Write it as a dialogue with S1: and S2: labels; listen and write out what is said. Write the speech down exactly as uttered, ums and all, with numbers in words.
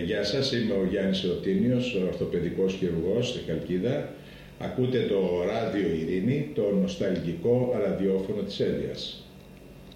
S1: γεια σας, είμαι ο Γιάννης Εωτίνιος, ορθοπαιδικός χειρουργός στη Χαλκίδα. Ακούτε το Ράδιο Ειρήνη, το νοσταλγικό ραδιόφωνο της Ένδειας.